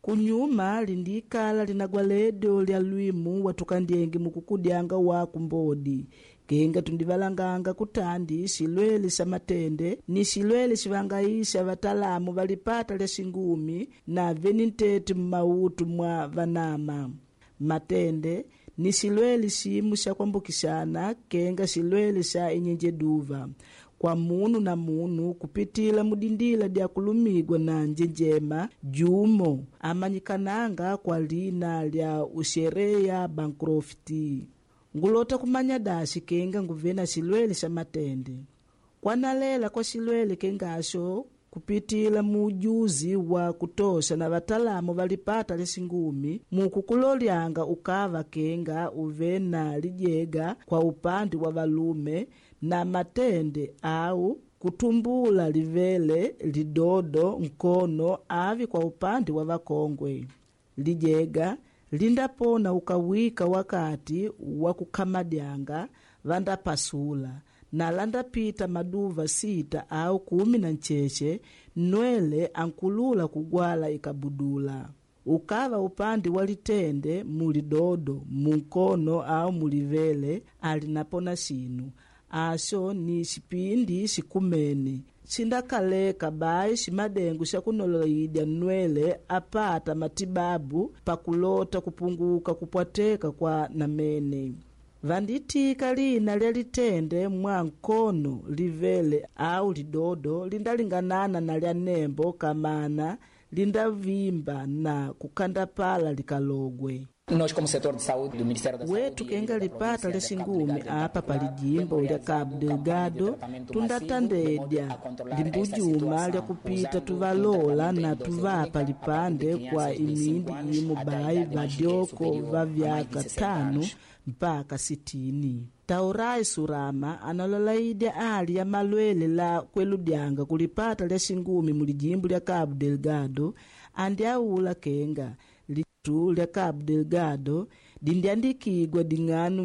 kunyuma lindikala linagwaledo lya lwimu watukandienge mukukudyanga waku mbodi kenga tundivalanganga kutandi silwele sa matende ni silwele sivangaisha vatalamu valipata lya singumi na venintete mmautu mwa vanama. Matende ni silwele simu sha kwambukishana kenga silwele sha inyenjeduva kwa munu na munu kupitila mudindila dia kulumigwa na njenjema jumo amanyikananga kwa lina lya ushereya Bancroft. Ngulota kumanya dashi kenga nguvena silwele sha matende kwanalela kwa silwele kengasho kupitila mujuzi wa kutosha na vatalamu valipata lesingumi mukukulolyanga ukava kenga uvena lijega kwa upande wa valume na matende au kutumbula livele lidodo mkono avi kwa upande wa vakongwe. Lijega lindapona ukawika wakati wa kukamadyanga vandapasula na landapita maduva 6 au 10 na ncheche nwele ankulula kugwala ikabudula. Ukava upande walitende mulidodo munkono au mulivele alinapona sinu asho ni sipindi sikumeni sindakaleka bai simadengu shakunoloidya nwele apata matibabu pakulota kupunguka kupwateka kwa namene. Vanditika lina lya litende mwa nkono livele au lidodo lindalinganana na lya nembo kamana lindavimba na kukandapala likalogwe. Nós, como setor de saúde do Ministério da Saúde, wetu kenga lipata lesingumi apa palijimbo lya Cabo Delgado tundatandedya limbujuma lya kupita tuvalola na tuvapa lipande kwa imindi imu bai vadyoko va vyaka 5 mpaka 60. Taurai Surama analolaidya ali ya malwele la kweludyanga kulipata lesingumi mulijimbo lya Cabo Delgado andi aula kenga litu lya Cabo Delgado dindiandikigwa ding'anu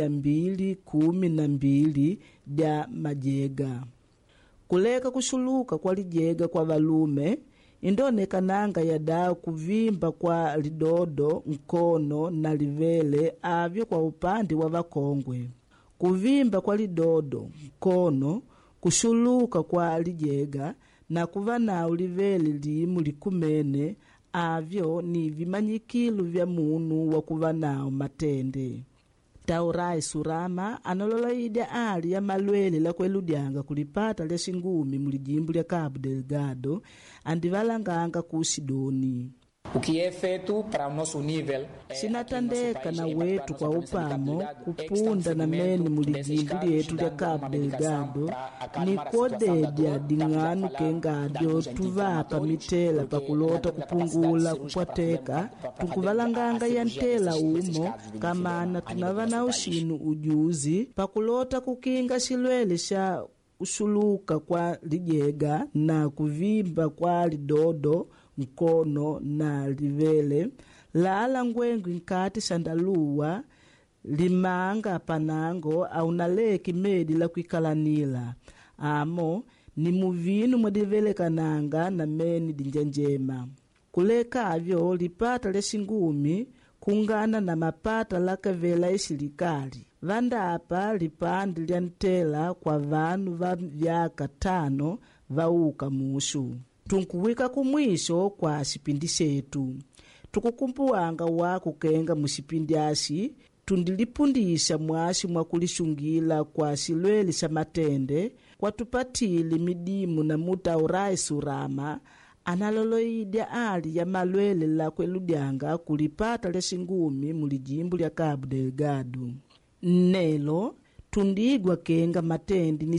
212 dya majega. Kuleka kushuluka kwa lijega kwa valume indonekananga yada kuvimba kwa lidodo mkono na livele avyo kwa upande wa vakongwe. Kuvimba kwa lidodo mkono kushuluka kwa lijega na kuvana ulivele limu likumene avyo ni vimanyikilu vya munu wa kuvanao matende. Taurai Surama analolaidya ali ya malwele la kweludyanga kulipata lya singumi mulijimbo lya Cabo Delgado andivalanganga ku Sidoni. O que é feito para o nosso nível sinatandeka na wetu kwa upamo kupunda na meni mulijimbo lyetu lya Cabo Delgado ni kodedya ding'anu kengadyo tuvapa mitela pakulota kupungula kupwateka tukuvalanganga ya ntela umo kamana tunavana ushinu ujuzi pakulota kukinga silwele sha ushuluka kwa lijega na kuvimba kwa lidodo mkono na livele lala ngwengu nkati sandaluwa limanga panango au naleki medi la kuikalanila amo ni muvinu mwadivele kananga na meni dinjanjema. Kuleka avyo lipata lesingumi kungana na mapata lakavela isilikali vandapa lipandi lya ntela kwa vanu va vyaka 5 vauka mushu. Tunkuwika kumwisho kwa sipindi setu tukukumbuwanga waku kenga musipindi asi tundilipundisha mwashi mwakulishungila kwa silweli sa matende kwa tupatili midimu na Taurai Surama analoloidya ali ya malwele la kweludyanga kulipata lesingumi mulijimbo lya Cabo Delgado. Nelo tundigwa kenga matende ni